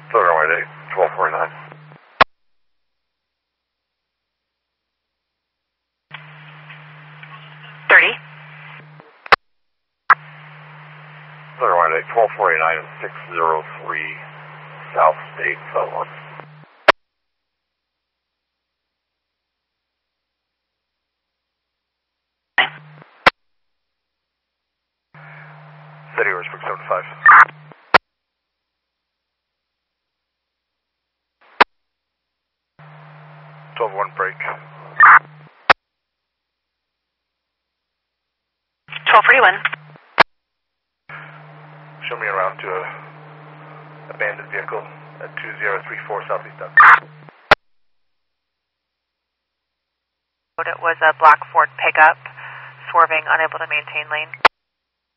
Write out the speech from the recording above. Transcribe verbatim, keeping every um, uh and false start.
Southern White eight, twelve forty-nine. thirty. Southern White eight, twelve forty-nine, six zero three, South State, Southern. City Respect seventy-five. twelve one break. twelve forty-one. Show me around to a abandoned vehicle at two zero three four Southeast Doug. It was a black Ford pickup, swerving, unable to maintain lane.